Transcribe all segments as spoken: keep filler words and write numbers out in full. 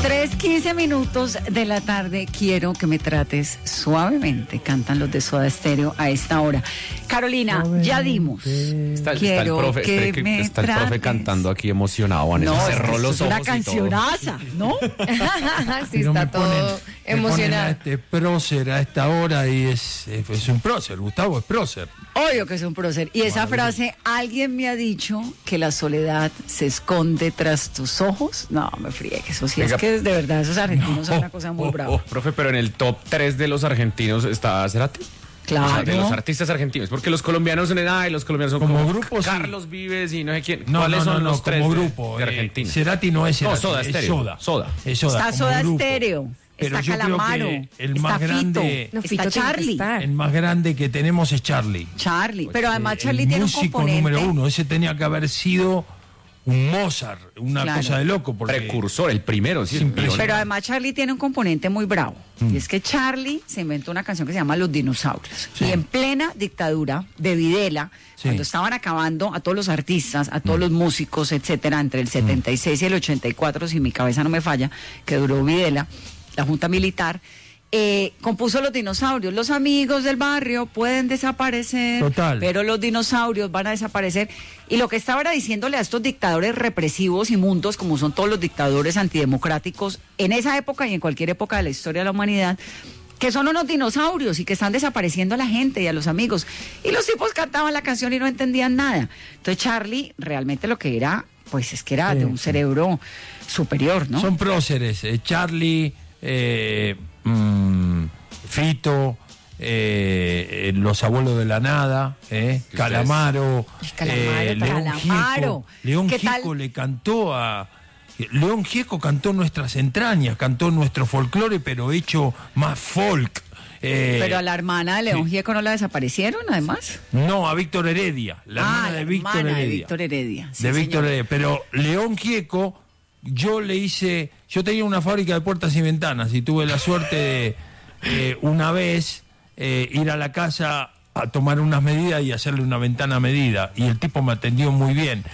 tres quince minutos de la tarde. Quiero que me trates suavemente. Cantan los de Soda Stereo a esta hora. Carolina, suavemente. Ya dimos. Está, Quiero está el profe, que que me está el profe trates. cantando aquí emocionado. Vanessa No, cerró es, los es ojos una cancionaza, ¿no? Sí, está todo emocionado. Este prócer a esta hora y es, es, es un prócer. Gustavo es prócer. Obvio que es un prócer. Y esa frase, alguien me ha dicho que la soledad se esconde tras tus ojos. No, me fríe, que eso sí. Venga. Es que de verdad esos argentinos no. son una cosa muy oh, brava. Oh, profe, pero en el top tres de los argentinos está Cerati. Claro. O sea, de los artistas argentinos, porque los colombianos son, ay, los colombianos son como, como grupo, Carlos sí. Vives y no sé quién. No, ¿Cuáles no, no, son no, los tres como de, grupo, de Argentina? Eh, Cerati no es Cerati, no, Soda es Stereo. Soda. Soda. Es Soda. Está Soda Stereo. Pero está yo Calamaro, creo que el está más grande, Fito, no, Fito está Charlie. El más grande que tenemos es Charlie. Charlie, pero además el Charlie tiene un músico componente. número uno, ese tenía que haber sido un Mozart, una claro. cosa de loco. Porque precursor, el primero, sí. Pero además Charlie tiene un componente muy bravo. Mm. Y es que Charlie se inventó una canción que se llama Los Dinosaurios. Sí. Y en plena dictadura de Videla, sí. cuando estaban acabando a todos los artistas, a todos mm. los músicos, etcétera, entre el setenta y seis mm. y el ochenta y cuatro, si mi cabeza no me falla, que duró Videla, la Junta Militar, eh, compuso Los Dinosaurios. Los amigos del barrio pueden desaparecer, Total. pero los dinosaurios van a desaparecer. Y lo que estaba era diciéndole a estos dictadores represivos y mundos, como son todos los dictadores antidemocráticos, en esa época y en cualquier época de la historia de la humanidad, que son unos dinosaurios y que están desapareciendo a la gente y a los amigos. Y los tipos cantaban la canción y no entendían nada. Entonces Charlie realmente lo que era, pues es que era sí, de un sí. cerebro superior, ¿no? Son próceres, eh, Charlie... Eh, mmm, Fito, eh, Los Abuelos de la Nada, eh, Calamaro, Calamaro, eh, León Calamaro. Gieco, León Gieco le cantó a... León Gieco cantó Nuestras Entrañas, cantó nuestro folclore, pero hecho más folk. Eh, pero a la hermana de León sí. Gieco no la desaparecieron, además. No, a Víctor Heredia, la ah, hermana la de Víctor hermana Heredia. De Víctor Heredia. Sí, de señor. Víctor Heredia. Pero León Gieco, yo le hice, yo tenía una fábrica de puertas y ventanas y tuve la suerte de eh, una vez eh, ir a la casa a tomar unas medidas y hacerle una ventana a medida. Y el tipo me atendió muy bien.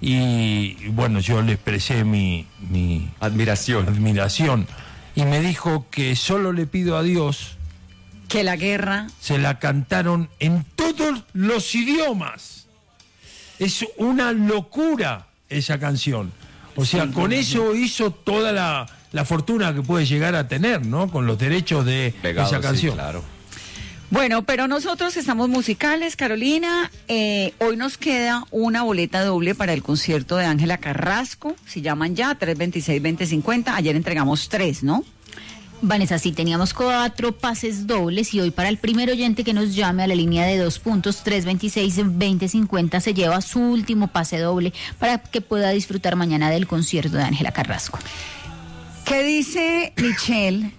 Y, y bueno, yo le expresé mi, mi admiración. admiración. Y me dijo que solo le pido a Dios que la guerra se la cantaron en todos los idiomas. Es una locura esa canción. O sea, sí, con eso hizo toda la, la fortuna que puede llegar a tener, ¿no? Con los derechos de Pegado, esa canción. Sí, claro. Bueno, pero nosotros estamos musicales, Carolina. Eh, hoy nos queda una boleta doble para el concierto de Ángela Carrasco. Si llaman ya, tres veintiséis veinte cincuenta. Ayer entregamos tres, ¿no? Vanessa, sí, teníamos cuatro pases dobles y hoy para el primer oyente que nos llame a la línea de dos puntos, tres veintiséis veinte cincuenta, se lleva su último pase doble para que pueda disfrutar mañana del concierto de Ángela Carrasco. ¿Qué dice Michelle?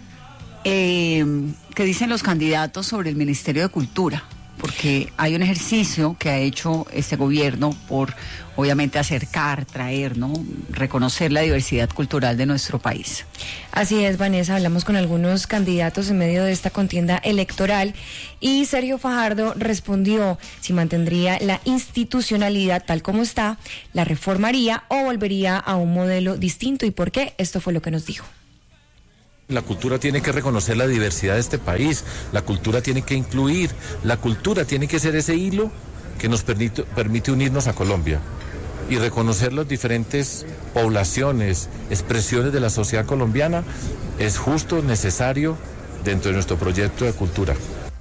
Eh, ¿Qué dicen los candidatos sobre el Ministerio de Cultura? Porque hay un ejercicio que ha hecho este gobierno por, obviamente, acercar, traer, ¿no? Reconocer la diversidad cultural de nuestro país. Así es, Vanessa, hablamos con algunos candidatos en medio de esta contienda electoral y Sergio Fajardo respondió si mantendría la institucionalidad tal como está, la reformaría o volvería a un modelo distinto. ¿Y por qué? Esto fue lo que nos dijo. La cultura tiene que reconocer la diversidad de este país, la cultura tiene que incluir, la cultura tiene que ser ese hilo que nos permite, permite unirnos a Colombia y reconocer las diferentes poblaciones, expresiones de la sociedad colombiana es justo, necesario dentro de nuestro proyecto de cultura.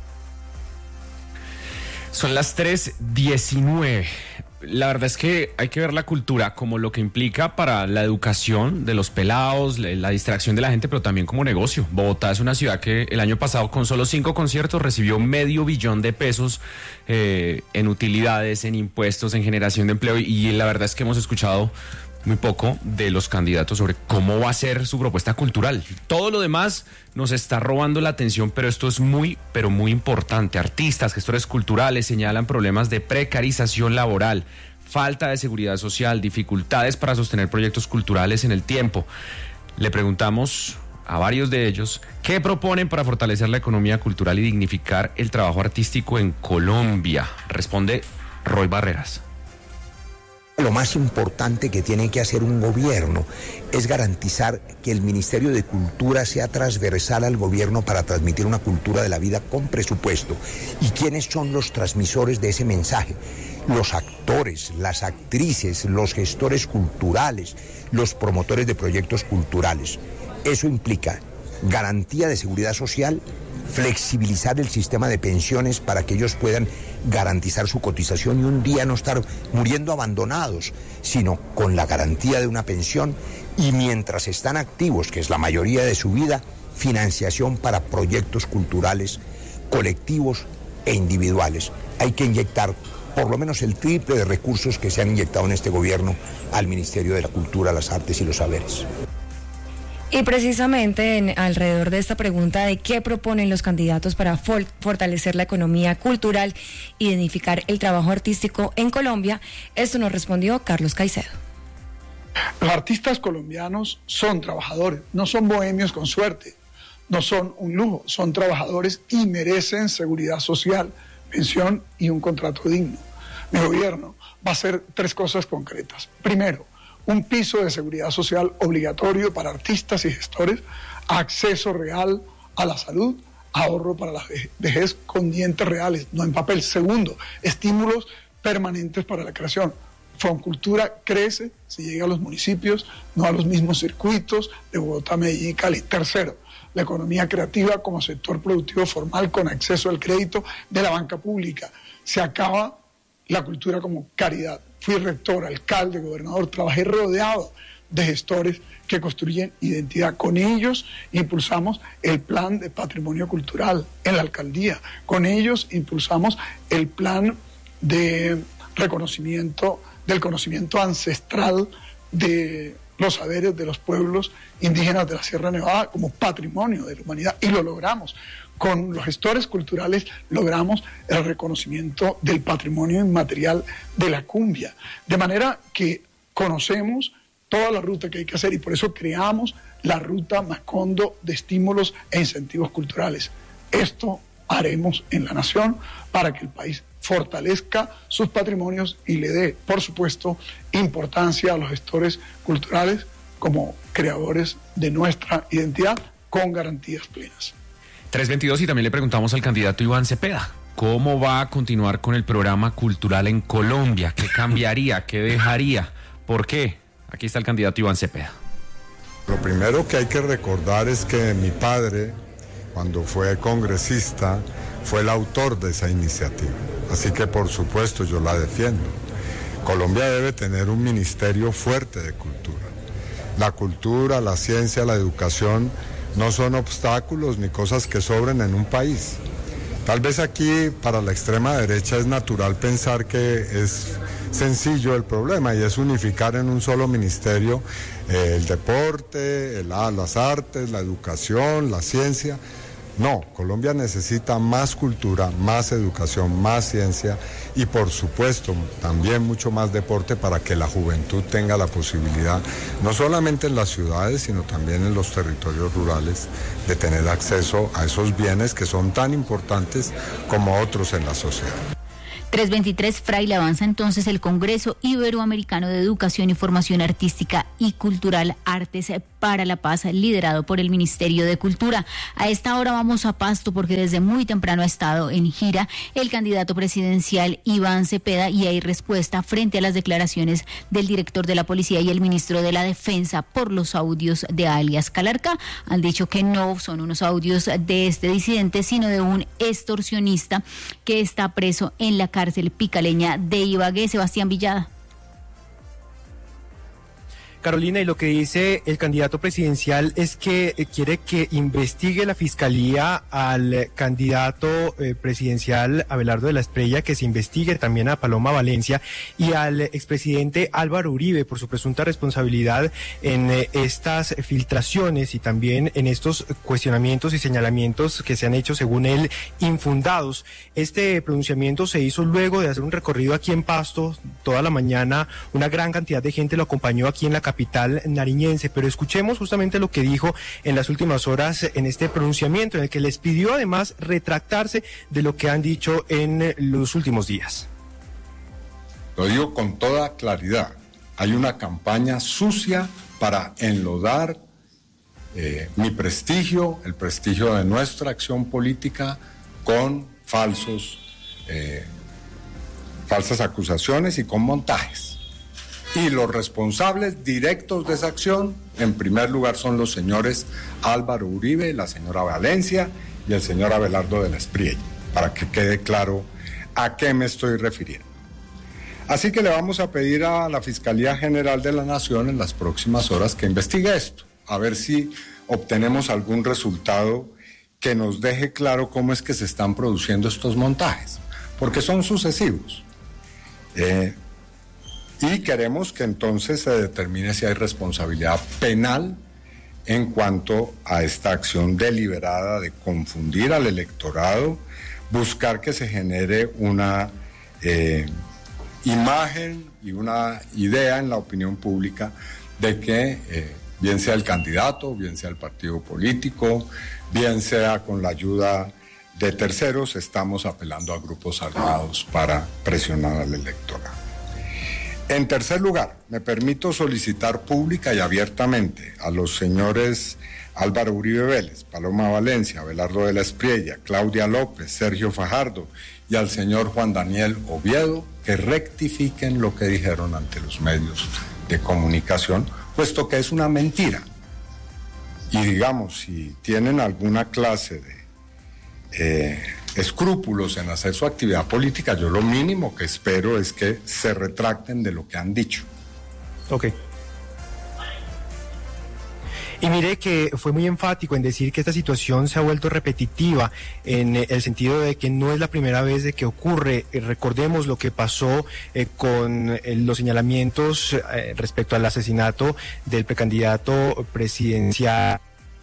Son las tres diecinueve. La verdad es que hay que ver la cultura como lo que implica para la educación de los pelados, la distracción de la gente, pero también como negocio. Bogotá es una ciudad que el año pasado con solo cinco conciertos recibió medio billón de pesos eh, en utilidades, en impuestos, en generación de empleo, y la verdad es que hemos escuchado muy poco de los candidatos sobre cómo va a ser su propuesta cultural. Todo lo demás nos está robando la atención, pero esto es muy, pero muy importante. Artistas, gestores culturales señalan problemas de precarización laboral, falta de seguridad social, dificultades para sostener proyectos culturales en el tiempo. Le preguntamos a varios de ellos qué proponen para fortalecer la economía cultural y dignificar el trabajo artístico en Colombia. Responde Roy Barreras. Lo más importante que tiene que hacer un gobierno es garantizar que el Ministerio de Cultura sea transversal al gobierno para transmitir una cultura de la vida con presupuesto. ¿Y quiénes son los transmisores de ese mensaje? Los actores, las actrices, los gestores culturales, los promotores de proyectos culturales. Eso implica garantía de seguridad social, flexibilizar el sistema de pensiones para que ellos puedan garantizar su cotización y un día no estar muriendo abandonados, sino con la garantía de una pensión y mientras están activos, que es la mayoría de su vida, financiación para proyectos culturales colectivos e individuales. Hay que inyectar por lo menos el triple de recursos que se han inyectado en este gobierno al Ministerio de la Cultura, las Artes y los Saberes. Y precisamente en, alrededor de esta pregunta de qué proponen los candidatos para for, fortalecer la economía cultural y dignificar el trabajo artístico en Colombia, esto nos respondió Carlos Caicedo. Los artistas colombianos son trabajadores, no son bohemios con suerte, no son un lujo, son trabajadores y merecen seguridad social, pensión y un contrato digno. Mi gobierno va a hacer tres cosas concretas. Primero, un piso de seguridad social obligatorio para artistas y gestores, acceso real a la salud, ahorro para la vejez con dientes reales, no en papel. Segundo, estímulos permanentes para la creación. Foncultura crece si llega a los municipios, no a los mismos circuitos de Bogotá, Medellín y Cali. Tercero, la economía creativa como sector productivo formal con acceso al crédito de la banca pública. Se acaba la cultura como caridad. Fui rector, alcalde, gobernador, trabajé rodeado de gestores que construyen identidad. Con ellos impulsamos el plan de patrimonio cultural en la alcaldía. Con ellos impulsamos el plan de reconocimiento del conocimiento ancestral de los saberes de los pueblos indígenas de la Sierra Nevada como patrimonio de la humanidad. Y lo logramos. Con los gestores culturales logramos el reconocimiento del patrimonio inmaterial de la cumbia. De manera que conocemos toda la ruta que hay que hacer y por eso creamos la ruta Macondo de estímulos e incentivos culturales. Esto haremos en la nación para que el país fortalezca sus patrimonios y le dé, por supuesto, importancia a los gestores culturales como creadores de nuestra identidad con garantías plenas. tres veintidós y también le preguntamos al candidato Iván Cepeda, ¿cómo va a continuar con el programa cultural en Colombia? ¿Qué cambiaría? ¿Qué dejaría? ¿Por qué? Aquí está el candidato Iván Cepeda. Lo primero que hay que recordar es que mi padre, cuando fue congresista, fue el autor de esa iniciativa. Así que por supuesto yo la defiendo. Colombia debe tener un ministerio fuerte de cultura. La cultura, la ciencia, la educación no son obstáculos ni cosas que sobren en un país. Tal vez aquí para la extrema derecha es natural pensar que es sencillo el problema y es unificar en un solo ministerio eh, el deporte, el, las artes, la educación, la ciencia. No, Colombia necesita más cultura, más educación, más ciencia y por supuesto también mucho más deporte para que la juventud tenga la posibilidad, no solamente en las ciudades, sino también en los territorios rurales, de tener acceso a esos bienes que son tan importantes como otros en la sociedad. tres veintitrés, Fraile, avanza entonces el Congreso Iberoamericano de Educación y Formación Artística y Cultural Artes para la Paz, liderado por el Ministerio de Cultura. A esta hora vamos a Pasto porque desde muy temprano ha estado en gira el candidato presidencial Iván Cepeda y hay respuesta frente a las declaraciones del director de la Policía y el ministro de la Defensa por los audios de alias Calarca. Han dicho que no son unos audios de este disidente, sino de un extorsionista que está preso en la cárcel picaleña de Ibagué. Sebastián Villada. Carolina, y lo que dice el candidato presidencial es que eh, quiere que investigue la fiscalía al eh, candidato eh, presidencial Abelardo de la Espriella, que se investigue también a Paloma Valencia y al eh, expresidente Álvaro Uribe por su presunta responsabilidad en eh, estas filtraciones y también en estos cuestionamientos y señalamientos que se han hecho, según él, infundados. Este pronunciamiento se hizo luego de hacer un recorrido aquí en Pasto toda la mañana. Una gran cantidad de gente lo acompañó aquí en la capital nariñense, pero escuchemos justamente lo que dijo en las últimas horas en este pronunciamiento, en el que les pidió además retractarse de lo que han dicho en los últimos días. Lo digo con toda claridad. Hay una campaña sucia para enlodar eh, mi prestigio, el prestigio de nuestra acción política, con falsos, eh, falsas acusaciones y con montajes. Y los responsables directos de esa acción, en primer lugar, son los señores Álvaro Uribe, la señora Valencia y el señor Abelardo de la Espriella, para que quede claro a qué me estoy refiriendo. Así que le vamos a pedir a la Fiscalía General de la Nación en las próximas horas que investigue esto, a ver si obtenemos algún resultado que nos deje claro cómo es que se están produciendo estos montajes, porque son sucesivos. Eh, y queremos que entonces se determine si hay responsabilidad penal en cuanto a esta acción deliberada de confundir al electorado, buscar que se genere una eh, imagen y una idea en la opinión pública de que eh, bien sea el candidato, bien sea el partido político, bien sea con la ayuda de terceros, estamos apelando a grupos armados para presionar al electorado. En tercer lugar, me permito solicitar pública y abiertamente a los señores Álvaro Uribe Vélez, Paloma Valencia, Abelardo de la Espriella, Claudia López, Sergio Fajardo y al señor Juan Daniel Oviedo que rectifiquen lo que dijeron ante los medios de comunicación, puesto que es una mentira. Y digamos, si tienen alguna clase de eh, escrúpulos en hacer su actividad política, yo lo mínimo que espero es que se retracten de lo que han dicho. Ok. Y mire que fue muy enfático en decir que esta situación se ha vuelto repetitiva en el sentido de que no es la primera vez de que ocurre. Recordemos lo que pasó eh, con eh, los señalamientos eh, respecto al asesinato del precandidato presidencial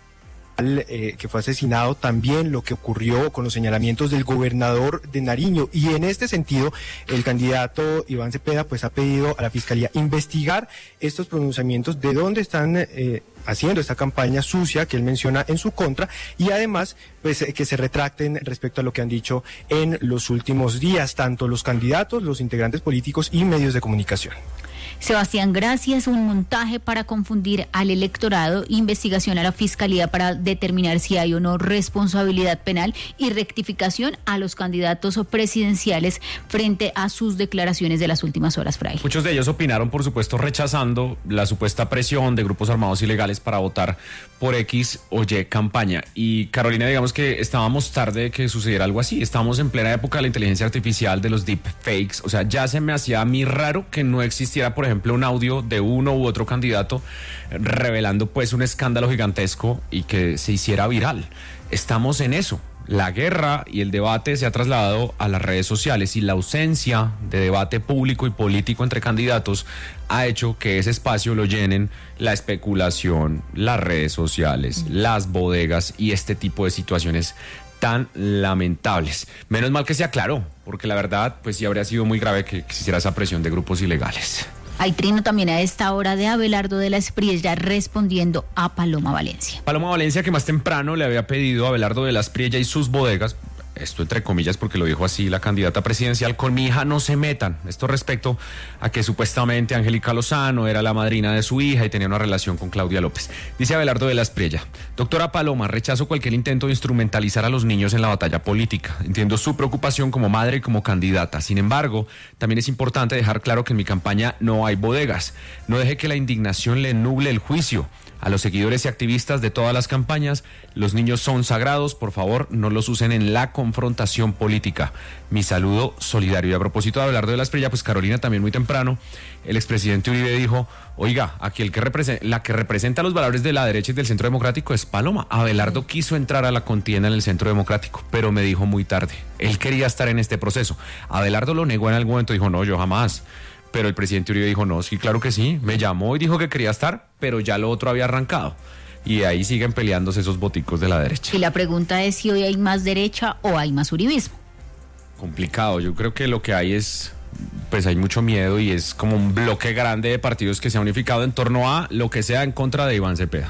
Eh, que fue asesinado, también lo que ocurrió con los señalamientos del gobernador de Nariño, y en este sentido el candidato Iván Cepeda pues ha pedido a la Fiscalía investigar estos pronunciamientos, de dónde están eh, haciendo esta campaña sucia que él menciona en su contra, y además pues eh, que se retracten respecto a lo que han dicho en los últimos días, tanto los candidatos, los integrantes políticos y medios de comunicación. Sebastián, gracias. Un montaje para confundir al electorado, investigación a la Fiscalía para determinar si hay o no responsabilidad penal y rectificación a los candidatos presidenciales frente a sus declaraciones de las últimas horas, Fray. Muchos de ellos opinaron, por supuesto, rechazando la supuesta presión de grupos armados ilegales para votar por X o Y campaña. Y Carolina, digamos que estábamos tarde de que sucediera algo así. Estábamos en plena época de la inteligencia artificial, de los deepfakes. O sea, ya se me hacía a mí raro que no existiera, por ejemplo, un audio de uno u otro candidato revelando pues un escándalo gigantesco y que se hiciera viral. Estamos en eso. La guerra y el debate se ha trasladado a las redes sociales, y la ausencia de debate público y político entre candidatos ha hecho que ese espacio lo llenen la especulación, las redes sociales, las bodegas y este tipo de situaciones tan lamentables. Menos mal que se aclaró, porque la verdad pues sí habría sido muy grave que existiera esa presión de grupos ilegales. Hay trino también a esta hora de Abelardo de la Espriella respondiendo a Paloma Valencia. Paloma Valencia, que más temprano le había pedido a Abelardo de la Espriella y sus bodegas, esto entre comillas porque lo dijo así la candidata presidencial, con mi hija no se metan. Esto respecto a que supuestamente Angélica Lozano era la madrina de su hija y tenía una relación con Claudia López. Dice Abelardo de la Espriella: doctora Paloma, rechazo cualquier intento de instrumentalizar a los niños en la batalla política. Entiendo su preocupación como madre y como candidata. Sin embargo, también es importante dejar claro que en mi campaña no hay bodegas. No deje que la indignación le nuble el juicio. A los seguidores y activistas de todas las campañas, los niños son sagrados, por favor, no los usen en la confrontación política. Mi saludo solidario. Y a propósito de Abelardo de la Espriella, pues Carolina, también muy temprano, el expresidente Uribe dijo: oiga, aquí el que representa, la que representa los valores de la derecha y del centro democrático es Paloma. Abelardo quiso entrar a la contienda en el centro democrático, pero me dijo muy tarde. Él quería estar en este proceso. Abelardo lo negó en algún momento, dijo: no, yo jamás. Pero el presidente Uribe dijo: no, sí, claro que sí, me llamó y dijo que quería estar, pero ya lo otro había arrancado. Y ahí siguen peleándose esos boticos de la derecha. Y la pregunta es si hoy hay más derecha o hay más uribismo. Complicado, yo creo que lo que hay es, pues hay mucho miedo y es como un bloque grande de partidos que se ha unificado en torno a lo que sea en contra de Iván Cepeda.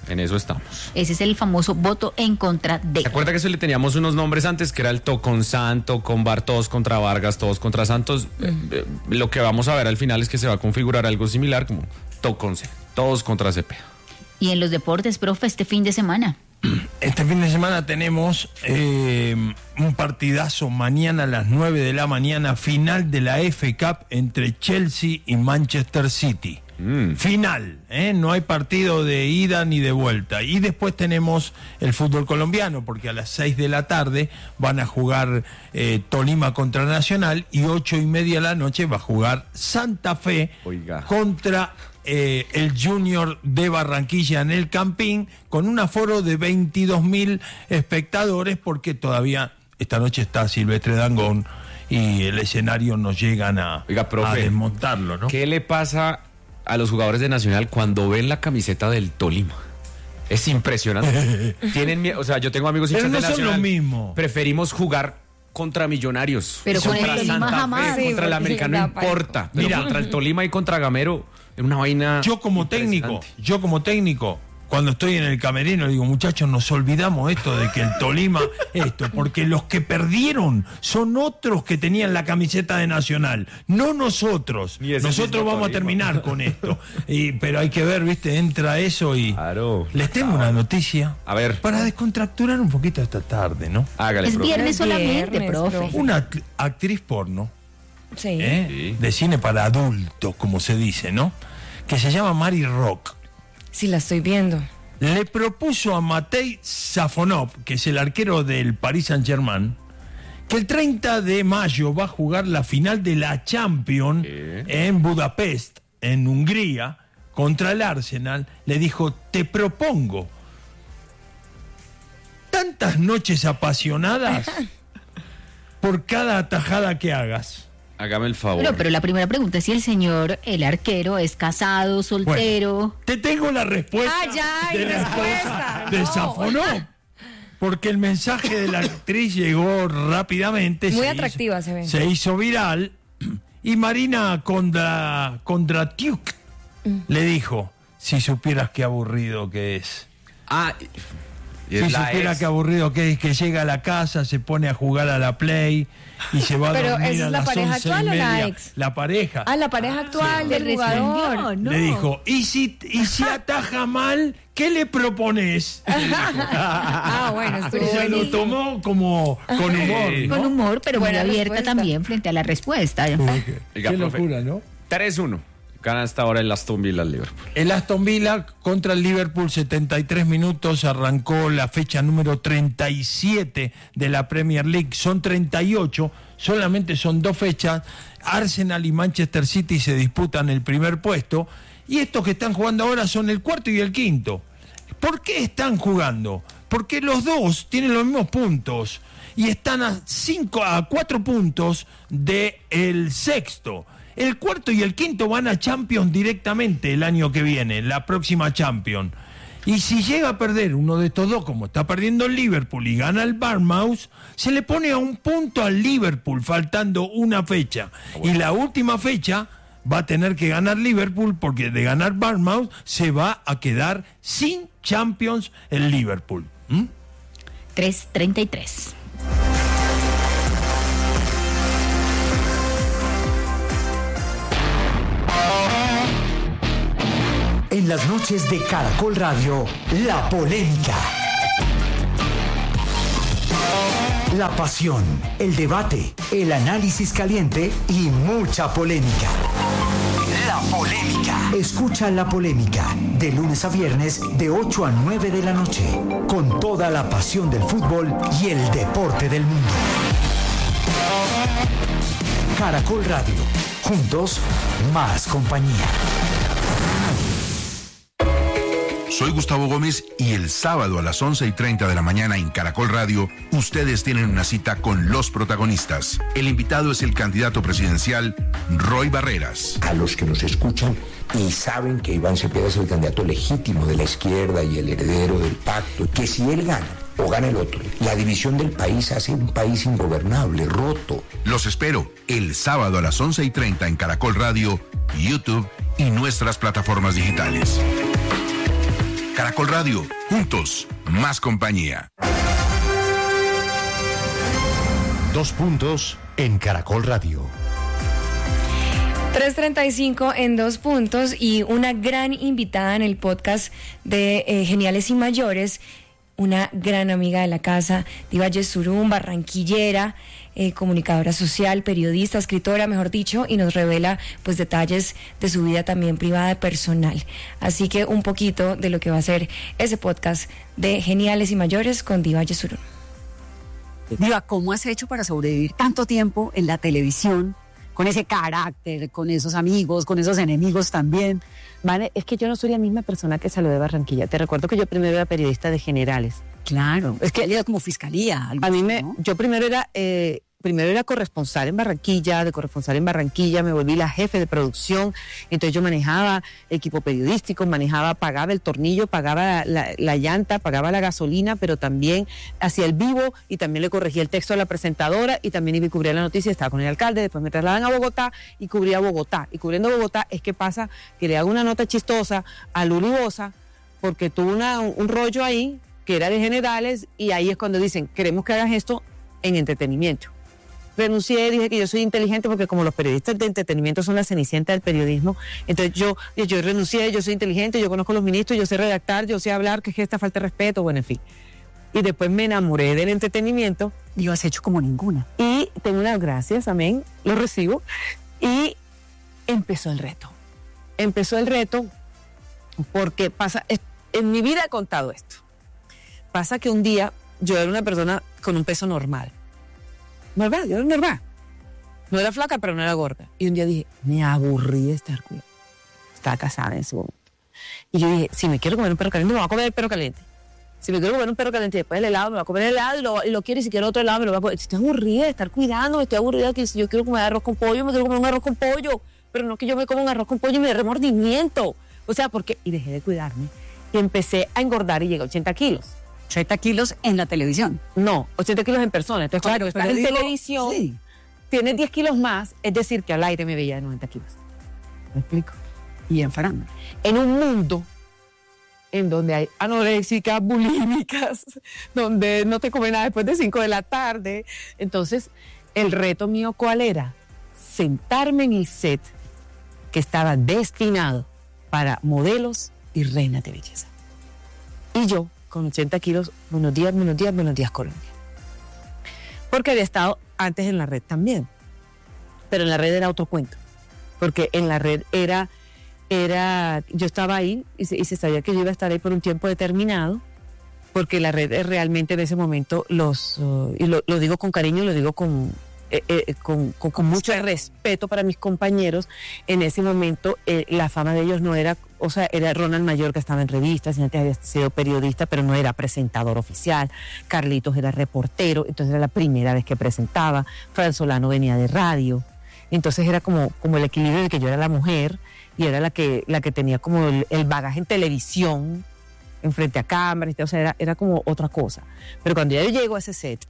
En eso estamos. Ese es el famoso voto en contra de. ¿Se acuerda que eso le teníamos unos nombres antes, que era el Tocon Santo, Combar, todos contra Vargas, todos contra Santos? Mm. Eh, eh, lo que vamos a ver al final es que se va a configurar algo similar como Toconce, todos contra Cepeda. Y en los deportes, profe, este fin de semana. Este fin de semana tenemos eh, un partidazo mañana a las nueve de la mañana, final de la F A Cup entre Chelsea y Manchester City. Mm. Final, ¿eh? No hay partido de ida ni de vuelta. Y después tenemos el fútbol colombiano, porque a las seis de la tarde van a jugar eh, Tolima contra Nacional y ocho y media de la noche va a jugar Santa Fe Oiga. contra eh, el Junior de Barranquilla en el Campín, con un aforo de veintidós mil espectadores, porque todavía esta noche está Silvestre Dangond y el escenario no llegan a, Oiga, profe, a desmontarlo, ¿no? ¿Qué le pasa a los jugadores de Nacional cuando ven la camiseta del Tolima? Es impresionante. Tienen miedo, o sea, yo tengo amigos hinchas Pero no de Nacional. son lo mismo. Preferimos jugar contra Millonarios. Pero con contra el Tolima Santa jamás. Fe, Sí, contra el Americano no importa. Pero Mira, contra el Tolima y contra Gamero es una vaina. Yo como técnico, yo como técnico, cuando estoy en el camerino, digo, muchachos, nos olvidamos esto de que el Tolima, esto, porque los que perdieron son otros que tenían la camiseta de Nacional, no nosotros. Nosotros vamos Tolima. a terminar con esto. Y, pero hay que ver, viste, entra eso y... Claro. Les tengo una noticia. A ver. Para descontracturar un poquito esta tarde, ¿no? Hágale, es profe. viernes solamente, Viernes, profe. profe. Una act- actriz porno, Sí. ¿eh? Sí. de cine para adultos, como se dice, ¿no? Que se llama Mary Rock. Sí, la estoy viendo. Le propuso a Matej Safonov, que es el arquero del Paris Saint-Germain, que el treinta de mayo va a jugar la final de la Champions ¿Qué? en Budapest, en Hungría, contra el Arsenal. Le dijo, te propongo tantas noches apasionadas por cada atajada que hagas. Hágame el favor. Pero, pero la primera pregunta es si el señor, el arquero, es casado, soltero. Bueno, te tengo la respuesta Ah, ya hay de la respuesta. esposa de No. Safonov. Porque el mensaje de la actriz llegó rápidamente. Muy se atractiva hizo, se ve. Se hizo viral. Y Marina Condra, Kondratiuk Mm. le dijo, si supieras qué aburrido que es. Ah, y Si es la supieras ex. qué aburrido que es, que llega a la casa, se pone a jugar a la Play y se va a Pero, dormir ¿esa a es la las pareja once y actual o la media. ex? La pareja. Ah, la pareja actual del Le jugador. respondió, ¿no? Le dijo, ¿y si, y si ataja mal, qué le propones? Ah, bueno, estuvo Ella lo buenísimo. tomó como con humor, ¿no? Con humor, pero Buena muy abierta respuesta. también frente a la respuesta. Oiga, Qué profe. locura, ¿no? tres uno. Gana hasta ahora el Aston Villa al Liverpool. El Aston Villa contra el Liverpool, setenta y tres minutos, arrancó la fecha número treinta y siete de la Premier League. Son treinta y ocho, solamente son dos fechas. Arsenal y Manchester City se disputan el primer puesto. Y estos que están jugando ahora son el cuarto y el quinto. ¿Por qué están jugando? Porque los dos tienen los mismos puntos y están a cinco, a cuatro puntos del sexto. El cuarto y el quinto van a Champions directamente el año que viene, la próxima Champions. Y si llega a perder uno de estos dos, como está perdiendo el Liverpool y gana el Bournemouth, se le pone a un punto al Liverpool, faltando una fecha. Y la última fecha va a tener que ganar Liverpool, porque de ganar Bournemouth se va a quedar sin Champions el Liverpool. ¿Mm? tres treinta y tres. En las noches de Caracol Radio, la polémica. La pasión, el debate, el análisis caliente y mucha polémica. La polémica. Escucha La Polémica de lunes a viernes de ocho a nueve de la noche, con toda la pasión del fútbol y el deporte del mundo. Caracol Radio, juntos, más compañía. Soy Gustavo Gómez y el sábado a las once y treinta de la mañana en Caracol Radio, ustedes tienen una cita con los protagonistas. El invitado es el candidato presidencial Roy Barreras. A los que nos escuchan y saben que Iván Cepeda es el candidato legítimo de la izquierda y el heredero del pacto, que si él gana o gana el otro, la división del país hace un país ingobernable, roto. Los espero el sábado a las once y treinta en Caracol Radio, YouTube y nuestras plataformas digitales. Caracol Radio, juntos, más compañía. Dos puntos en Caracol Radio. tres treinta y cinco en dos puntos y una gran invitada en el podcast de eh, Geniales y Mayores, una gran amiga de la casa, Diva Yesurún, barranquillera, eh, comunicadora social, periodista, escritora, mejor dicho, y nos revela pues detalles de su vida también privada y personal. Así que un poquito de lo que va a ser ese podcast de Geniales y Mayores con Diva Yesurún. Diva, ¿cómo has hecho para sobrevivir tanto tiempo en la televisión? Con ese carácter, con esos amigos, con esos enemigos también. Vale, es que yo no soy la misma persona que salió de Barranquilla. Te recuerdo que yo primero era periodista de generales. Claro, es que era como fiscalía. A mí me, ¿no? yo primero era, eh, primero era corresponsal en Barranquilla, de corresponsal en Barranquilla me volví la jefe de producción, entonces yo manejaba equipo periodístico, manejaba, pagaba el tornillo, pagaba la, la llanta, pagaba la gasolina, pero también hacía el vivo y también le corregía el texto a la presentadora y también iba y cubría la noticia, estaba con el alcalde, después me trasladan a Bogotá y cubría Bogotá. Y cubriendo Bogotá es que pasa que le hago una nota chistosa a Luli Boza porque tuvo una, un, un rollo ahí que era de generales y ahí es cuando dicen, queremos que hagas esto en entretenimiento. Renuncié, dije que yo soy inteligente porque como los periodistas de entretenimiento son la cenicienta del periodismo, entonces yo, yo renuncié, yo soy inteligente, yo conozco a los ministros, yo sé redactar, yo sé hablar, que es que esta falta de respeto, bueno, en fin. Y después me enamoré del entretenimiento. Y has hecho como ninguna. Y tengo unas gracias, amén, lo recibo. Y empezó el reto. Empezó el reto porque pasa, en mi vida he contado esto. Pasa que un día yo era una persona con un peso normal. Normal, yo era normal. No era flaca, pero no era gorda. Y un día dije, me aburrí de estar cuidando. Estaba casada en ese momento. Y yo dije, si me quiero comer un perro caliente, me voy a comer el perro caliente. Si me quiero comer un perro caliente y después el helado, me voy a comer el helado y lo, y lo quiero y si quiero otro helado, me lo voy a comer. Estoy aburrida de estar cuidando, estoy aburrida que si yo quiero comer arroz con pollo, me quiero comer un arroz con pollo. Pero no que yo me como un arroz con pollo y me dé remordimiento. O sea, porque... Y dejé de cuidarme. Y empecé a engordar y llegué a ochenta kilos. ochenta kilos en la televisión. No, ochenta kilos en persona. Entonces, claro, cuando estás en digo, televisión, sí. tienes diez kilos más, es decir, que al aire me veía de noventa kilos. ¿Me explico? Y en farándula. En un mundo en donde hay anoréxicas, bulímicas, donde no te comen nada después de cinco de la tarde. Entonces, el reto mío, ¿cuál era? Sentarme en el set que estaba destinado para modelos y reinas de belleza. Y yo, con ochenta kilos, buenos días, buenos días, buenos días, Colombia. Porque había estado antes en la red también. Pero en la red era otro cuento. Porque en la red era, era yo estaba ahí y se, y se sabía que yo iba a estar ahí por un tiempo determinado. Porque la red es realmente en ese momento, los uh, y lo, lo digo con cariño, lo digo con... Eh, eh, con, con, con mucho respeto para mis compañeros, en ese momento eh, la fama de ellos no era, o sea, era Ronald Mayor que estaba en revistas, y antes había sido periodista, pero no era presentador oficial, Carlitos era reportero, entonces era la primera vez que presentaba, Fran Solano venía de radio, entonces era como, como el equilibrio de que yo era la mujer y era la que, la que tenía como el, el bagaje en televisión, en frente a cámaras, o sea, era, era como otra cosa. Pero cuando ya yo llego a ese set,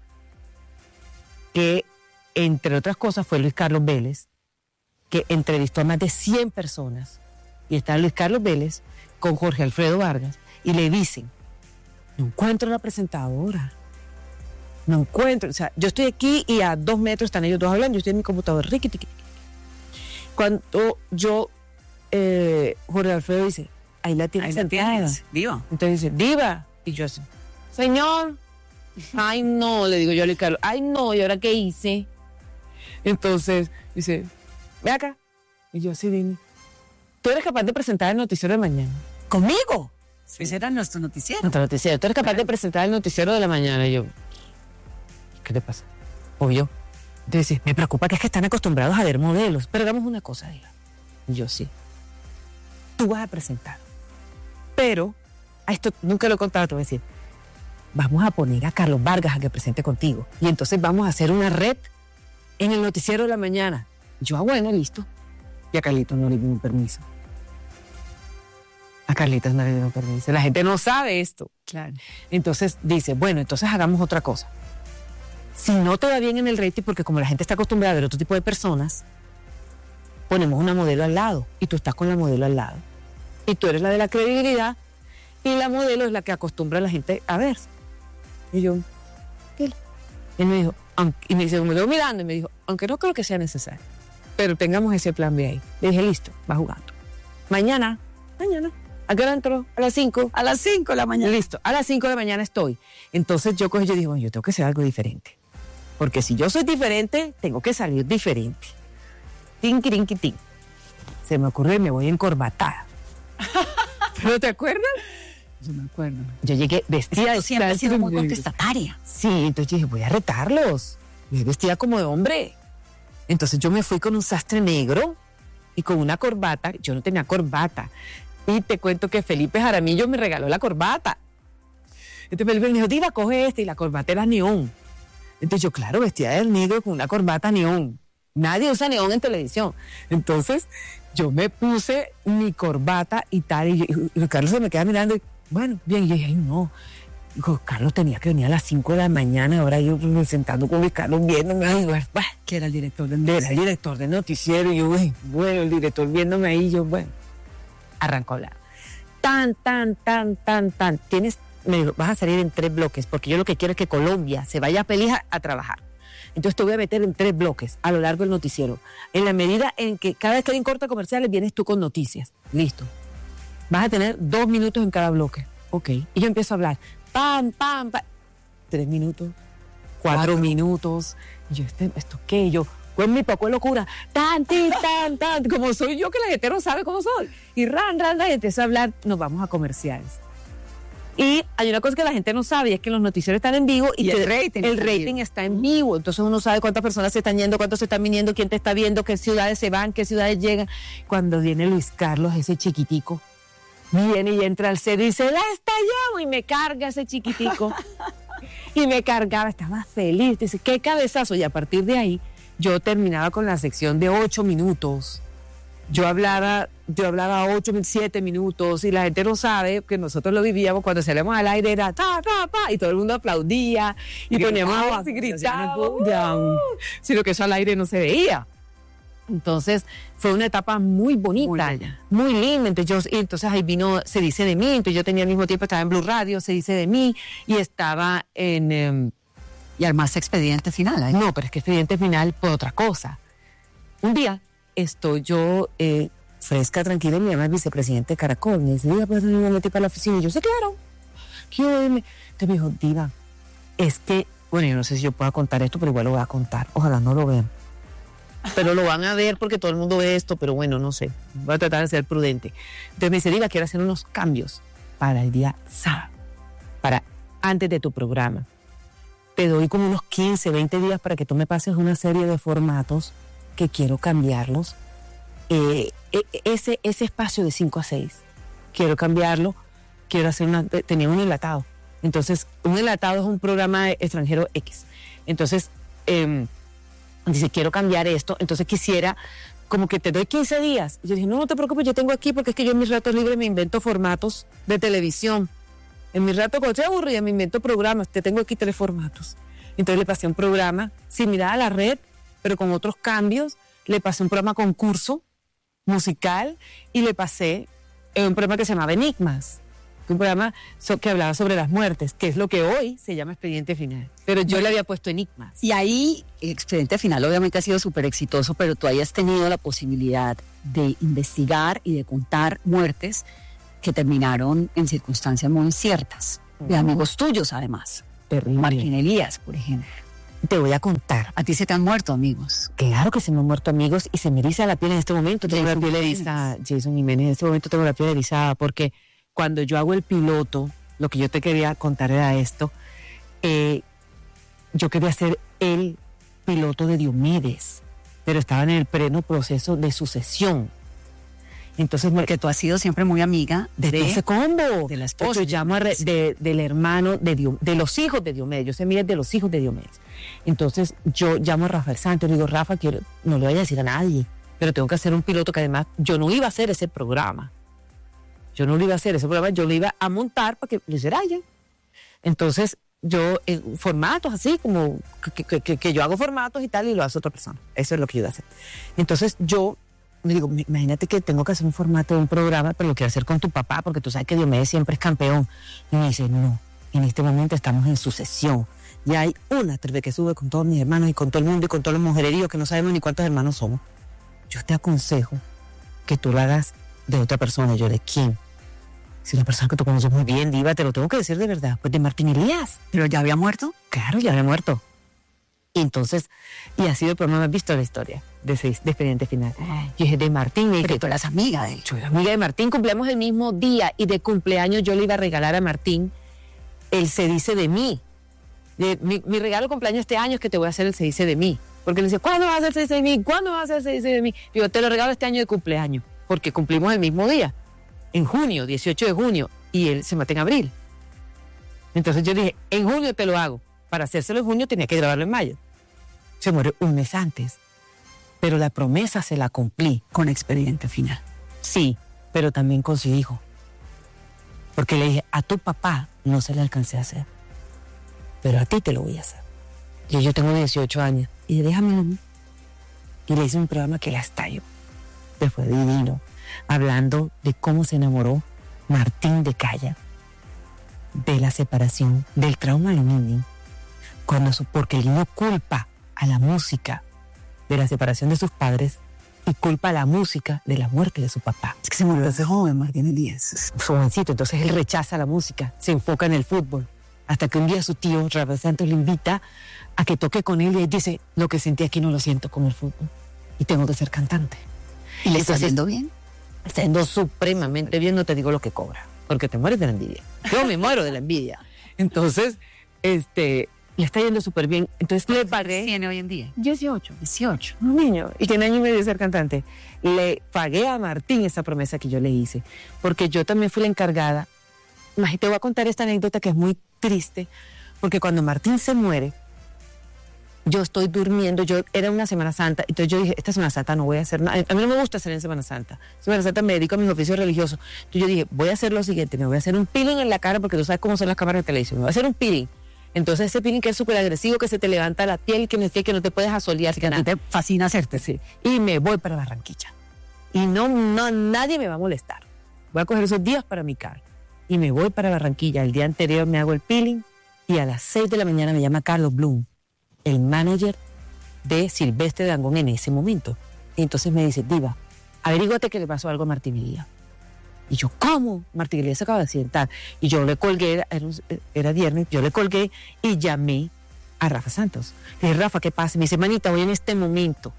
que entre otras cosas fue Luis Carlos Vélez, que entrevistó a más de cien personas, y está Luis Carlos Vélez con Jorge Alfredo Vargas, y le dicen, no encuentro la presentadora, no encuentro, o sea, yo estoy aquí y a dos metros están ellos dos hablando, yo estoy en mi computador, riqui, tiqui. Cuando yo, eh, Jorge Alfredo dice, ahí la tienes sentada, Diva. Entonces dice, Diva, y yo así, señor, ay no, le digo yo a Luis Carlos, ay no, ¿y ahora qué hice? Entonces dice, ve acá. Y yo así, dime, ¿tú eres capaz de presentar el noticiero de mañana? ¿Conmigo? Sí. Ese era nuestro noticiero. Nuestro noticiero. ¿Tú eres capaz de presentar el noticiero de la mañana? Y yo, ¿qué te pasa? Obvio. Entonces, me preocupa que es que están acostumbrados a ver modelos. Pero hagamos una cosa, diga. Y yo, sí. Tú vas a presentar. Pero, a esto nunca lo he contado, te voy a decir, vamos a poner a Carlos Vargas a que presente contigo. Y entonces vamos a hacer una red en el noticiero de la mañana. Yo, ah, bueno, listo. Y a Carlitos no le dieron permiso. A Carlitos no le dieron permiso. La gente no sabe esto. Claro. Entonces dice, bueno, entonces hagamos otra cosa. Si no te va bien en el rating, porque como la gente está acostumbrada a ver otro tipo de personas, ponemos una modelo al lado. Y tú estás con la modelo al lado. Y tú eres la de la credibilidad. y la modelo es la que acostumbra a la gente a ver. Y yo, ¿qué? Él me dijo, aunque, y me dice, me quedo mirando y me dijo, aunque no creo que sea necesario, pero tengamos ese plan B ahí. Le dije, listo, va jugando. Mañana, mañana, ¿a qué hora entró? A las cinco. A las cinco de la mañana. Listo, a las cinco de la mañana estoy. Entonces yo cojo y yo digo, yo tengo que hacer algo diferente. Porque si yo soy diferente, tengo que salir diferente. Tin, tin, tin. Se me ocurre, me voy encorbatada. ¿Pero te acuerdas? Yo me acuerdo. Yo llegué vestida de... siempre he sido muy contestataria. Sí, entonces yo dije, voy a retarlos. Me vestida como de hombre. Entonces yo me fui con un sastre negro y con una corbata. Yo no tenía corbata. Y te cuento que Felipe Jaramillo me regaló la corbata. Entonces Felipe me dijo, Diva, coge este. Y la corbata era neón. Entonces yo, claro, vestida de negro con una corbata neón. Nadie usa neón en televisión. Entonces yo me puse mi corbata y tal. Y, y, y Carlos se me queda mirando y, bueno, bien. Y yo dije, ay, no. Digo, Carlos tenía que venir a las cinco de la mañana. Ahora yo me sentando con mi Carlos viéndome. Ay, bueno, que era el director del noticiero. Era el director del noticiero. Y yo, bueno, el director viéndome ahí. Yo, bueno, arrancó a hablar. Tan, tan, tan, tan, tan. Tienes, me dijo, vas a salir en tres bloques, porque yo lo que quiero es que Colombia se vaya feliz a, a trabajar. Entonces te voy a meter en tres bloques a lo largo del noticiero. En la medida en que cada vez que hay un corte comerciales, vienes tú con noticias. Listo. Vas a tener dos minutos en cada bloque. Ok. Y yo empiezo a hablar. Pam, pam, pam. Tres minutos. Cuatro, cuatro. minutos. Y yo, este, ¿esto qué? Y yo, pues mi poco de locura. Tan, ti, tan, tan. Como soy yo, que la gente no sabe cómo soy. Y ran, ran, ran. Y empiezo a hablar. Nos vamos a comerciales. Y hay una cosa que la gente no sabe, y es que los noticieros están en vivo y, y el te, rating, el rating está en vivo. Entonces uno sabe cuántas personas se están yendo, cuántos se están viniendo, quién te está viendo, qué ciudades se van, qué ciudades llegan. Cuando viene Luis Carlos, ese chiquitico, viene y entra al set y dice, ¡la estallamos! Y me carga ese chiquitico. Y me cargaba, estaba feliz. Dice, ¡qué cabezazo! Y a partir de ahí, yo terminaba con la sección de ocho minutos. Yo hablaba, yo hablaba ocho, siete minutos y la gente no sabe que nosotros lo vivíamos cuando salíamos al aire, era ta, ta, ta, y todo el mundo aplaudía y, y poníamos así, gritábamos, uh, sino que eso al aire no se veía. Entonces fue una etapa muy bonita, muy, muy linda. Entonces, yo, y entonces ahí vino Se Dice de Mí, entonces yo tenía al mismo tiempo, estaba en Blue Radio, Se Dice de Mí, y estaba en... Um, y además Expediente Final. ¿eh? No, pero es que Expediente Final fue otra cosa. Un día estoy yo eh, fresca, tranquila, y me llama el vicepresidente de Caracol. Me dice, Diva, ¿puedes venir un momentito para la oficina? Y yo, sí, claro. Quiero irme. Entonces me dijo, Diva, es que, bueno, yo no sé si yo pueda contar esto, pero igual lo voy a contar. Ojalá no lo vean. Pero lo van a ver porque todo el mundo ve esto, pero bueno, no sé. Voy a tratar de ser prudente. Entonces me dice, Diva, quiero hacer unos cambios para el día sábado, para antes de tu programa. Te doy como unos quince, veinte días para que tú me pases una serie de formatos que quiero cambiarlos. Eh, ese, ese espacio de cinco a seis, quiero cambiarlo, quiero hacer una... Tenía un enlatado. Entonces, un enlatado es un programa extranjero X. Entonces, eh, dice, quiero cambiar esto, entonces quisiera, como que te doy quince días. Y yo dije, no, no te preocupes, yo tengo aquí, porque es que yo en mis ratos libres me invento formatos de televisión. En mis ratos, cuando estoy aburrida, me invento programas, te tengo aquí tres formatos. Entonces le pasé un programa similar a la red, pero con otros cambios. Le pasé un programa concurso musical y le pasé un programa que se llamaba Enigmas, un programa so, que hablaba sobre las muertes, que es lo que hoy se llama Expediente Final. Pero yo le había puesto Enigmas. Y ahí, Expediente Final obviamente ha sido súper exitoso, pero tú hayas tenido la posibilidad de investigar y de contar muertes que terminaron en circunstancias muy inciertas, de uh-huh. amigos tuyos además. Terrible. Martín Elías, por ejemplo. Te voy a contar. ¿A ti se te han muerto amigos? Claro que se me han muerto amigos y se me eriza la piel en este momento. Tengo Jason la piel erizada. Jason Jiménez, en este momento tengo la piel erizada porque cuando yo hago el piloto, lo que yo te quería contar era esto. Eh, yo quería hacer el piloto de Diomedes, pero estaba en el pleno proceso de sucesión. Entonces, porque tú has sido siempre muy amiga de, de ese combo, de la esposa. Yo llamo a re, de, del hermano de, Dios, de los hijos de Diomedes. Yo sé, mira, de los hijos de Diomedes. Entonces, yo llamo a Rafael Santos y le digo, Rafa, quiero, no le voy a decir a nadie, pero tengo que hacer un piloto que además yo no iba a hacer ese programa. Yo no lo iba a hacer ese programa, yo lo iba a montar para que lo hiciera ella. Entonces, yo, en formatos así, como que, que, que, que yo hago formatos y tal, y lo hace otra persona. Eso es lo que yo iba a hacer. Entonces, yo me digo, imagínate que tengo que hacer un formato de un programa, pero lo quiero hacer con tu papá, porque tú sabes que Diomedes siempre es campeón. Y me dice, no, en este momento estamos en sucesión. Y hay una T V que sube con todos mis hermanos y con todo el mundo y con todos los mujereríos que no sabemos ni cuántos hermanos somos. Yo te aconsejo que tú lo hagas de otra persona. Yo, ¿de quién? Si una persona que tú conoces muy bien, Diva, te lo tengo que decir de verdad. Pues de Martín Elías. ¿Pero ya había muerto? Claro, ya había muerto. Y entonces, y ha sido el programa más visto de la historia de, seis, de Expediente Final. Ay. Yo dije, de Martín. Pero que tú eras amiga de él. Yo era amiga de Martín, cumpleaños el mismo día y de cumpleaños yo le iba a regalar a Martín el Se Dice de Mí. De, mi, mi regalo de cumpleaños este año es que te voy a hacer el Se Dice de Mí. Porque le dice, ¿cuándo vas a hacer el Se Dice de Mí? ¿Cuándo vas a hacer el Se Dice de Mí? Digo, te lo regalo este año de cumpleaños, porque cumplimos el mismo día, en junio, dieciocho de junio, y él se mata en abril. Entonces yo dije, en junio te lo hago. Para hacérselo en junio tenía que grabarlo en mayo. Se muere un mes antes, pero la promesa se la cumplí. Con Expediente Final. Sí, pero también con su hijo. Porque le dije, a tu papá no se le alcancé a hacer, pero a ti te lo voy a hacer. Y yo tengo dieciocho años, y déjame a mí. Y le hice un programa que la estalló. Le fue divino, hablando de cómo se enamoró Martín de Calla, de la separación, del trauma del niño, cuando, porque el niño culpa a la música de la separación de sus padres y culpa a la música de la muerte de su papá. Es que se murió desde joven, Martín Elías. Jovencito, entonces él rechaza la música, se enfoca en el fútbol, hasta que un día su tío, Rafael Santos, le invita a que toque con él y él dice, lo que sentí aquí no lo siento con el fútbol y tengo que ser cantante. ¿Y le está haciendo bien? Está haciendo supremamente bien, no te digo lo que cobra, porque te mueres de la envidia. Yo me muero de la envidia. Entonces, este... le está yendo súper bien. Entonces le pagué. ¿Tiene hoy en día? dieciocho. dieciocho. Un niño. Y tiene año y medio de ser cantante. Le pagué a Martín esa promesa que yo le hice. Porque yo también fui la encargada. Te voy a contar esta anécdota que es muy triste. Porque cuando Martín se muere, yo estoy durmiendo. Yo era una Semana Santa. Entonces yo dije, esta Semana Santa no voy a hacer nada. A mí no me gusta hacer en Semana Santa. Semana Santa me dedico a mis oficios religiosos. Entonces yo dije, voy a hacer lo siguiente. Me voy a hacer un peeling en la cara porque tú sabes cómo son las cámaras de televisión. Me voy a hacer un peeling. Entonces ese peeling que es súper agresivo, que se te levanta la piel, que no, que no te puedes asolear. Que a ti te fascina hacerte. Sí. Y me voy para Barranquilla. Y no, no, nadie me va a molestar. Voy a coger esos días para mi cara. Y me voy para Barranquilla. El día anterior me hago el peeling y a las seis de la mañana me llama Carlos Bloom, el manager de Silvestre Dangond en ese momento. Y entonces me dice, Diva, averíguate que le pasó algo a Martín Elías. Y yo, ¿cómo? Martín Elías se acaba de accidentar. Y yo le colgué, era, era viernes, yo le colgué y llamé a Rafa Santos. Le dije, Rafa, ¿qué pasa? Me dice, manita, voy en este momento.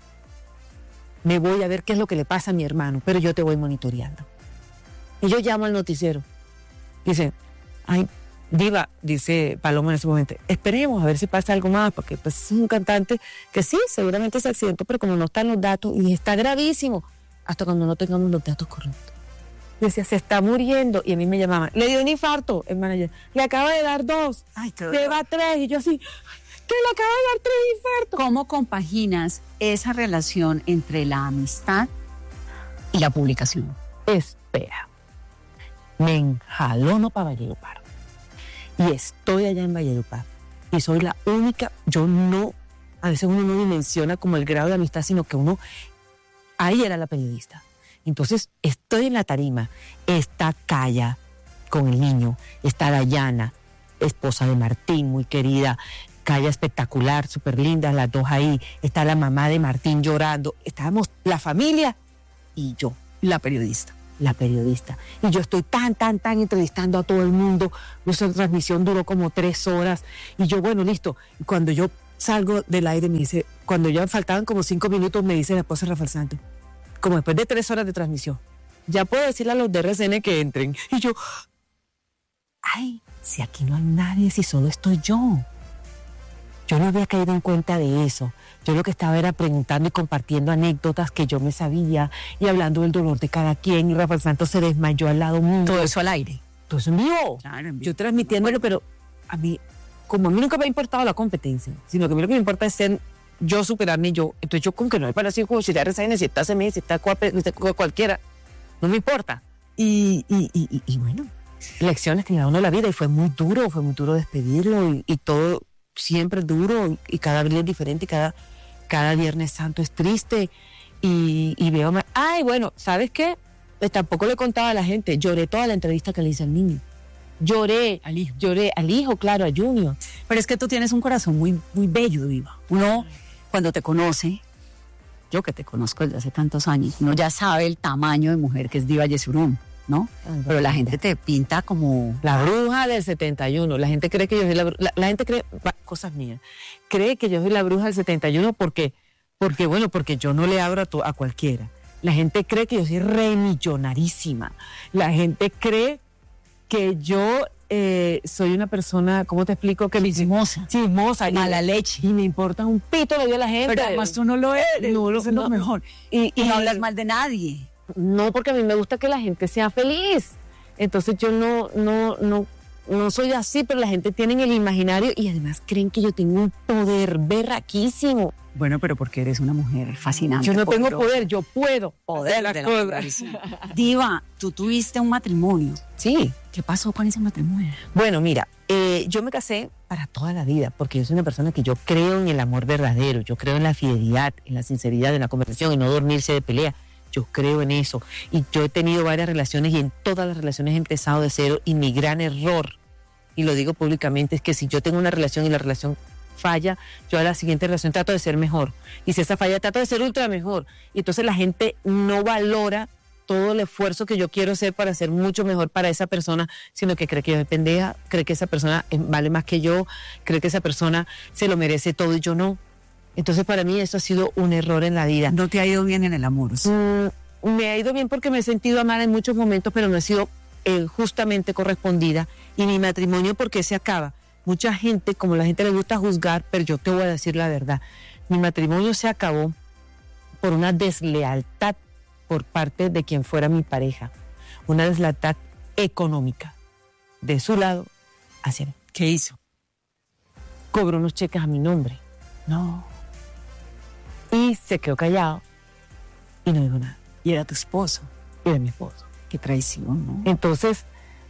Me voy a ver qué es lo que le pasa a mi hermano, pero yo te voy monitoreando. Y yo llamo al noticiero. Dice, ay, Diva, dice Paloma en ese momento, esperemos a ver si pasa algo más, porque pues es un cantante que sí, seguramente se accidentó, pero como no están los datos, y está gravísimo, hasta cuando no tengamos los datos correctos. Decía, se está muriendo. Y a mí me llamaban, le dio un infarto, el manager. Le acaba de dar dos. Ay, qué le va tres. Y yo así, que le acaba de dar tres infartos. ¿Cómo compaginas esa relación entre la amistad y la publicación? Espera. Me enjalono para Valledupar. Y estoy allá en Valledupar. Y soy la única, yo no, a veces uno no dimensiona como el grado de amistad, sino que uno, ahí era la periodista. Entonces, estoy en la tarima, está Calla con el niño, está Dayana, esposa de Martín, muy querida, Calla espectacular, súper linda, las dos ahí, está la mamá de Martín llorando, estábamos la familia y yo, la periodista. La periodista. Y yo estoy tan, tan, tan entrevistando a todo el mundo, nuestra transmisión duró como tres horas, y yo, bueno, listo, cuando yo salgo del aire me dice, cuando ya faltaban como cinco minutos, me dice la esposa de Rafael Santos, como después de tres horas de transmisión, ya puedo decirle a los de R C N que entren. Y yo, ay, si aquí no hay nadie, si solo estoy yo. Yo no había caído en cuenta de eso. Yo lo que estaba era preguntando y compartiendo anécdotas que yo me sabía y hablando del dolor de cada quien. Y Rafael Santos se desmayó al lado mío. Todo eso al aire. Todo eso en vivo. Claro, en vivo. Yo transmitiéndolo, pero a mí, como a mí nunca me ha importado la competencia, sino que a mí lo que me importa es ser yo superarme yo. Entonces yo como que no me parece como si está R C N, si está C M I, si está cualquiera. No me importa. Y, y, y, y bueno, lecciones que me da uno la vida y fue muy duro, fue muy duro despedirlo y, y todo siempre es duro y cada abril es diferente y cada, cada Viernes Santo es triste y, y veo... ma- Ay, bueno, ¿sabes qué? Pues tampoco le contaba a la gente. Lloré toda la entrevista que le hice al niño. Lloré, Al hijo. lloré al hijo, claro, a Junior. Pero es que tú tienes un corazón muy, muy bello, Diva. Uno, cuando te conoce, yo que te conozco desde hace tantos años, uno ya sabe el tamaño de mujer que es Diva Yesurún, ¿no? Pero la gente te pinta como... La bruja del setenta y uno. La gente cree que yo soy la bruja. La, la gente cree, va, cosas mías, cree que yo soy la bruja del setenta y uno porque, porque bueno, porque yo no le abro a, to- a cualquiera. La gente cree que yo soy re millonarísima. La gente cree que yo eh, soy una persona, ¿cómo te explico? Que Chismosa. Chismosa. Mala y, leche. Y me importa un pito lo dio la gente. Pero además tú no lo eres. No, Eso es lo no. mejor. Y, Y no hablas mal de nadie. No, porque a mí me gusta que la gente sea feliz. Entonces yo no, no, no, no soy así, pero la gente tiene el imaginario y además creen que yo tengo un poder berraquísimo. Bueno, pero porque eres una mujer fascinante. Yo no tengo poderosa. poder, yo puedo. Poder hacer de las la cosas. mujer. Diva, tú tuviste un matrimonio. Sí. ¿Qué pasó con ese matrimonio? Bueno, mira, eh, yo me casé para toda la vida, porque yo soy una persona que yo creo en el amor verdadero, yo creo en la fidelidad, en la sinceridad, en la conversación, en no dormirse de pelea. Yo creo en eso. Y yo he tenido varias relaciones y en todas las relaciones he empezado de cero. Y mi gran error, y lo digo públicamente, es que si yo tengo una relación y la relación falla, yo a la siguiente relación trato de ser mejor. Y si esa falla, trato de ser ultra mejor. Y entonces la gente no valora todo el esfuerzo que yo quiero hacer para ser mucho mejor para esa persona, sino que cree que yo soy pendeja, cree que esa persona vale más que yo, cree que esa persona se lo merece todo y yo no. Entonces para mí eso ha sido un error en la vida. ¿No te ha ido bien en el amor? ¿Sí? Mm, me ha ido bien porque me he sentido amada en muchos momentos, pero no he sido eh, justamente correspondida. Y mi matrimonio, ¿por qué se acaba? Mucha gente, como la gente le gusta juzgar, pero yo te voy a decir la verdad. Mi matrimonio se acabó por una deslealtad por parte de quien fuera mi pareja. Una deslealtad económica. De su lado hacia mí. ¿Qué hizo? Cobró unos cheques a mi nombre. No. Y se quedó callado y no dijo nada. Y era tu esposo. Y era mi esposo. Qué traición, ¿no? Entonces,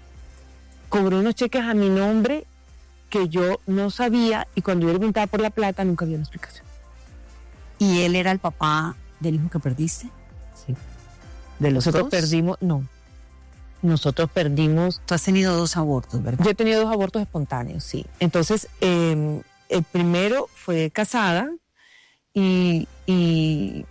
cobró unos cheques a mi nombre que yo no sabía y cuando yo le preguntaba por la plata nunca había una explicación. ¿Y él era el papá del hijo que perdiste? Sí. ¿De los Nosotros dos? perdimos, no. Nosotros perdimos... Tú has tenido dos abortos, ¿verdad? Yo he tenido dos abortos espontáneos, sí. Entonces, eh, el primero fue casada y, y...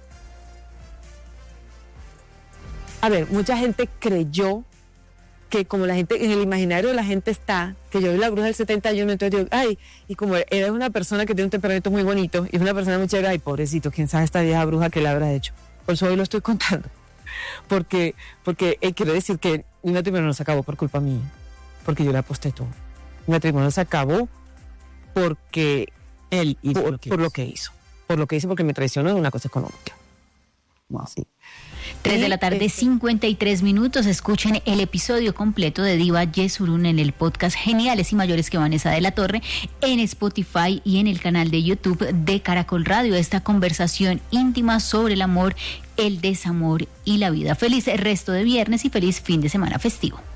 A ver, mucha gente creyó que como la gente, en el imaginario de la gente está, que yo soy la bruja del setenta y uno, entonces digo, ay, y como era una persona que tiene un temperamento muy bonito, y es una persona muy chévere, ay, pobrecito, quién sabe esta vieja bruja que le habrá hecho. Por eso hoy lo estoy contando. Porque, porque eh, quiero decir que mi matrimonio no se acabó por culpa mía, porque yo le aposté todo. Mi matrimonio se acabó porque él hizo por, lo que por hizo. lo que hizo. Por lo que hizo, porque me traicionó en una cosa económica. Wow. Sí. Tres de la tarde, cincuenta y tres minutos. Escuchen el episodio completo de Diva Yesurún en el podcast Geniales y Mayores que Vanessa de la Torre, en Spotify y en el canal de YouTube de Caracol Radio. Esta conversación íntima sobre el amor, el desamor y la vida. Feliz resto de viernes y feliz fin de semana festivo.